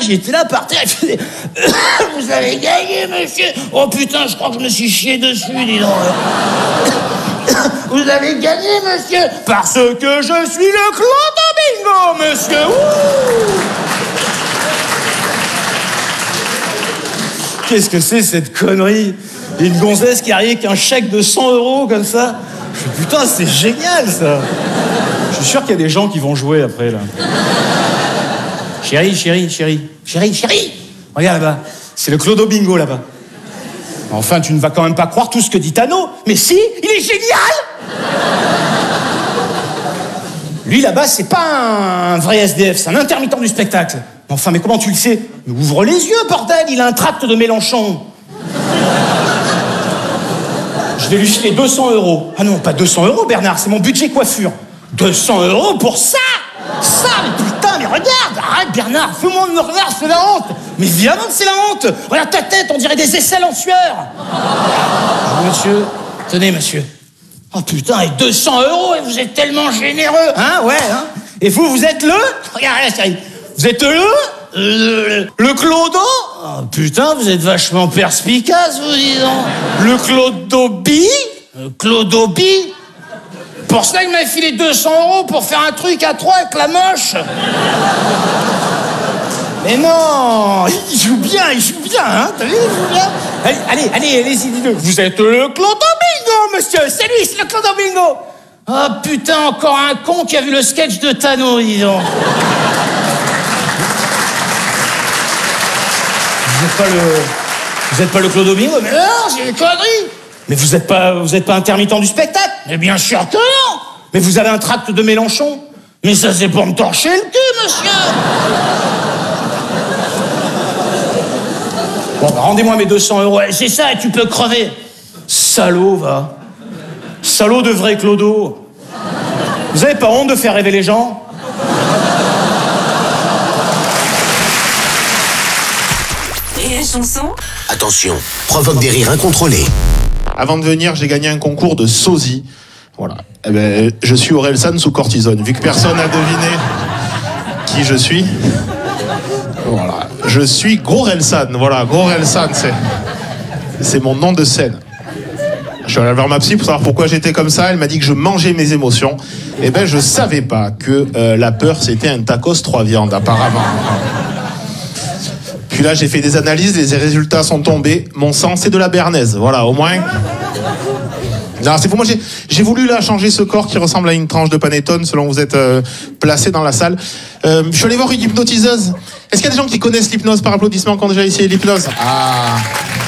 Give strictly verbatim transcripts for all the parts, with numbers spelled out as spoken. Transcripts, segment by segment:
il était là par terre, il faisait « Vous avez gagné, monsieur !» Oh putain, je crois que je me suis chié dessus, dis donc. Vous avez gagné, monsieur, parce que je suis le Clodo Bingo, monsieur. Ouh. Qu'est-ce que c'est cette connerie? Une gonzesse qui arrive avec un chèque de cent euros comme ça. Je fais, putain, c'est génial ça. Je suis sûr qu'il y a des gens qui vont jouer après là. Chérie, chérie, chérie, chérie, chérie. Regarde là-bas, c'est le Clodo Bingo là-bas. Enfin, tu ne vas quand même pas croire tout ce que dit Tano. Mais si, il est génial. Lui là-bas, c'est pas un vrai S D F, c'est un intermittent du spectacle. Enfin, mais comment tu le sais? Mais ouvre les yeux, bordel, il a un tract de Mélenchon. Je vais lui filer deux cents euros. Ah non, pas deux cents euros, Bernard, c'est mon budget coiffure. deux cents euros pour ça? Ça, mais putain, mais regarde, arrête, Bernard, tout le monde me regarde, c'est la honte. Mais évidemment que c'est la honte. Regarde ta tête, on dirait des aisselles en sueur. Ah, monsieur, tenez, monsieur. Oh putain, et deux cents euros, et vous êtes tellement généreux. Hein, ouais, hein. Et vous, vous êtes le... Regardez, chérie. Vous êtes le... Le, le Clodo? Oh, putain, vous êtes vachement perspicace, vous disons. Le Clodobi? Le Clodobi? Pour ça, il m'a filé deux cents euros pour faire un truc à trois avec la moche. Mais non, il joue bien, il joue bien, hein. T'as vu, il joue bien. Allez, allez, allez, allez-y, dis-le. Vous êtes le Clodo Bingo, monsieur. C'est lui, c'est le Clodo Bingo. Oh putain, encore un con qui a vu le sketch de Tano, dis donc. Vous êtes pas le... Vous êtes pas le Clodo Bingo? Mais non, c'est une connerie. Mais vous êtes pas... Vous êtes pas intermittent du spectacle? Mais bien sûr que non. Mais vous avez un tract de Mélenchon? Mais ça, c'est pour me torcher le cul, monsieur. Bon, bah, rendez-moi mes deux cents euros. C'est ça, et tu peux crever. Salaud, va. Salaud de vrai Clodo. Vous avez pas honte de faire rêver les gens? Et la chanson? Attention, provoque des rires incontrôlés. Avant de venir, j'ai gagné un concours de sosie. Voilà. Eh ben, je suis Orelsan sous cortisone. Vu que personne n'a deviné qui je suis. Voilà. Je suis Gorelsan. Voilà, Gorelsan, c'est... c'est mon nom de scène. Je suis allé voir ma psy pour savoir pourquoi j'étais comme ça. Elle m'a dit que je mangeais mes émotions. Eh ben, je savais pas que euh, la peur, c'était un tacos trois viandes, apparemment. Puis là, j'ai fait des analyses, les résultats sont tombés. Mon sang, c'est de la béarnaise. Voilà, au moins... Non, c'est pour moi, j'ai, j'ai voulu là changer ce corps qui ressemble à une tranche de panettone selon vous êtes euh, placé dans la salle. Euh, je suis allé voir une hypnotiseuse. Est-ce qu'il y a des gens qui connaissent l'hypnose par applaudissement, qui ont déjà essayé l'hypnose? Ah.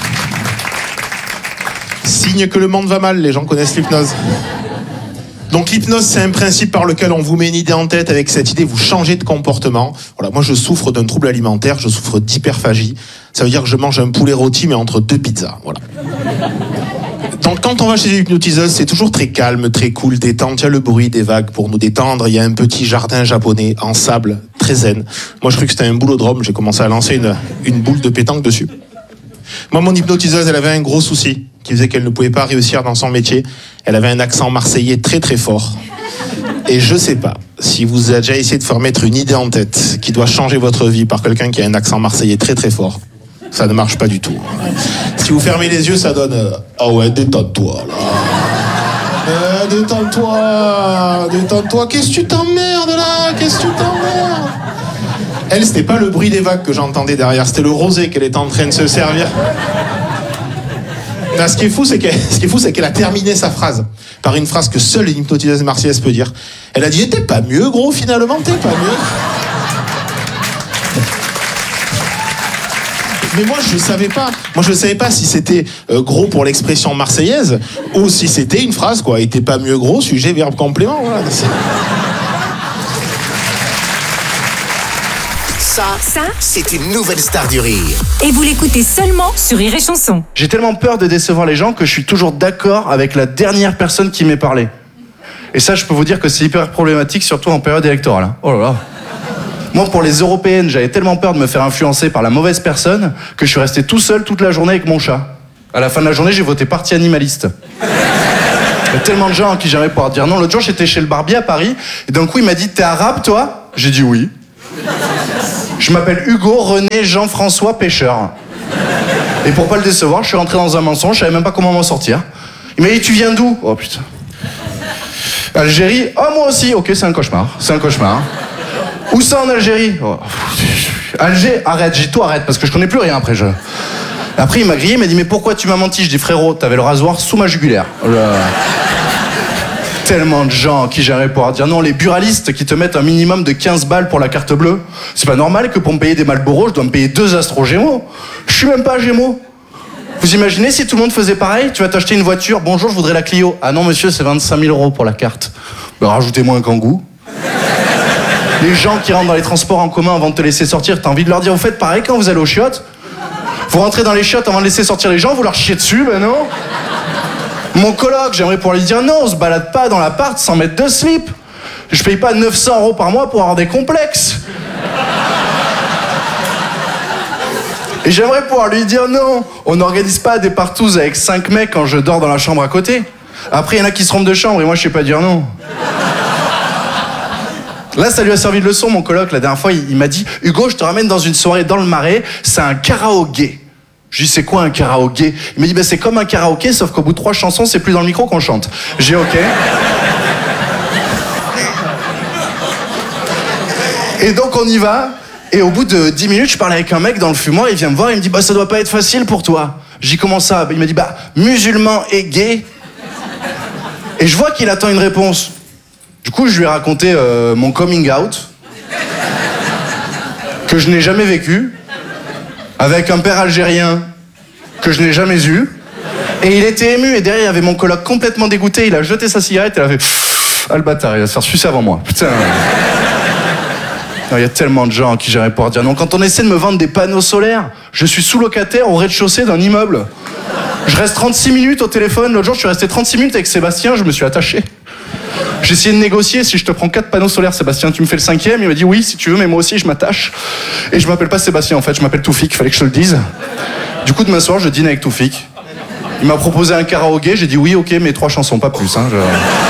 Signe que le monde va mal, les gens connaissent l'hypnose. Donc l'hypnose, c'est un principe par lequel on vous met une idée en tête. Avec cette idée, vous changez de comportement. Voilà, moi je souffre d'un trouble alimentaire, je souffre d'hyperphagie. Ça veut dire que je mange un poulet rôti mais entre deux pizzas. Voilà. Donc quand on va chez une hypnotiseuse, c'est toujours très calme, très cool, détente. Il y a le bruit des vagues pour nous détendre. Il y a un petit jardin japonais en sable, très zen. Moi je croyais que c'était un boulodrome, j'ai commencé à lancer une, une boule de pétanque dessus. Moi, mon hypnotiseuse, elle avait un gros souci qui faisait qu'elle ne pouvait pas réussir dans son métier. Elle avait un accent marseillais très très fort. Et je sais pas si vous avez déjà essayé de faire mettre une idée en tête qui doit changer votre vie par quelqu'un qui a un accent marseillais très très fort. Ça ne marche pas du tout. Si vous fermez les yeux, ça donne euh, « Ah ouais, détends-toi, là. Euh, détends-toi, détends-toi. Qu'est-ce que tu t'emmerdes, là? Qu'est-ce que tu t'emmerdes ?» Elle, c'était pas le bruit des vagues que j'entendais derrière, c'était le rosé qu'elle était en train de se servir. Là, ce qui est fou, c'est qu'elle, ce qui est fou, c'est qu'elle a terminé sa phrase par une phrase que seule une hypnotiseuse marseillaise peut dire. Elle a dit « T'es pas mieux, gros, finalement, t'es pas mieux. » Mais moi, je savais pas. Moi, je savais pas si c'était euh, gros pour l'expression marseillaise ou si c'était une phrase, quoi. « Et t'es pas mieux, gros, sujet, verbe, complément. » Voilà. Ça, ça, c'est une nouvelle star du rire. Et vous l'écoutez seulement sur Rire et Chanson. J'ai tellement peur de décevoir les gens que je suis toujours d'accord avec la dernière personne qui m'est parlé. Et ça, je peux vous dire que c'est hyper problématique, surtout en période électorale. Oh là là. Moi, pour les européennes, j'avais tellement peur de me faire influencer par la mauvaise personne que je suis resté tout seul toute la journée avec mon chat. À la fin de la journée, j'ai voté parti animaliste. Il y a tellement de gens à qui j'aimerais pouvoir dire non. L'autre jour, j'étais chez le barbier à Paris, et d'un coup, il m'a dit « T'es arabe, toi ?» J'ai dit « Oui ». Je m'appelle Hugo René Jean-François Pêcheur. Et pour pas le décevoir, je suis rentré dans un mensonge, je savais même pas comment m'en sortir. Il m'a dit, tu viens d'où? Oh putain. Algérie? Oh, moi aussi. Ok, c'est un cauchemar. C'est un cauchemar. Où ça en Algérie? Oh. Alger? Arrête, j'ai tout arrête, parce que je connais plus rien après. Je... Après, il m'a grillé, il m'a dit, mais pourquoi tu m'as menti? Je dis, frérot, t'avais le rasoir sous ma jugulaire. Le... Tellement de gens qui j'aimerais pouvoir dire non, les buralistes qui te mettent un minimum de quinze balles pour la carte bleue. C'est pas normal que pour me payer des Marlboro, je dois me payer deux Astro Gémeaux. Je suis même pas Gémeaux. Vous imaginez si tout le monde faisait pareil? Tu vas t'acheter une voiture, bonjour, je voudrais la Clio. Ah non monsieur, c'est vingt-cinq mille euros pour la carte. Ben, rajoutez-moi un Kangoo. Les gens qui rentrent dans les transports en commun avant de te laisser sortir, t'as envie de leur dire, vous faites pareil quand vous allez aux chiottes? Vous rentrez dans les chiottes avant de laisser sortir les gens, vous leur chiez dessus, ben non. Mon coloc, j'aimerais pouvoir lui dire, non, on se balade pas dans l'appart sans mettre de slip. Je paye pas neuf cents euros par mois pour avoir des complexes. Et j'aimerais pouvoir lui dire non, on n'organise pas des partous avec cinq mecs quand je dors dans la chambre à côté. Après, il y en a qui se trompent de chambre et moi, je sais pas dire non. Là, ça lui a servi de leçon, mon coloc. La dernière fois, il, il m'a dit, Hugo, je te ramène dans une soirée dans le Marais, c'est un karaoké. Je lui dis, c'est quoi un karaoké? Il m'a dit, bah, c'est comme un karaoké, sauf qu'au bout de trois chansons, c'est plus dans le micro qu'on chante. J'ai ok. Et donc, on y va. Et au bout de dix minutes, je parle avec un mec dans le fumoir, il vient me voir, il me dit, bah ça doit pas être facile pour toi. J'ai dit, comment ça? Il m'a dit, bah, musulman et gay. Et je vois qu'il attend une réponse. Du coup, je lui ai raconté euh, mon coming out, que je n'ai jamais vécu, avec un père algérien que je n'ai jamais eu. Et il était ému, et derrière, il y avait mon coloc complètement dégoûté, il a jeté sa cigarette, et il a fait, ah le bâtard, il va se faire sucer avant moi. Putain. Il y a tellement de gens à qui j'aimerais pouvoir dire non. Quand on essaie de me vendre des panneaux solaires, je suis sous-locataire au rez-de-chaussée d'un immeuble. Je reste trente-six minutes au téléphone. L'autre jour, je suis resté trente-six minutes avec Sébastien, je me suis attaché. J'ai essayé de négocier, si je te prends quatre panneaux solaires, Sébastien, tu me fais le cinquième? Il m'a dit oui, si tu veux, mais moi aussi, je m'attache. Et je m'appelle pas Sébastien, en fait, je m'appelle Toufik, fallait que je te le dise. Du coup, demain soir, je dîne avec Toufik. Il m'a proposé un karaoké, j'ai dit oui, ok, mais trois chansons, pas plus. Hein, je...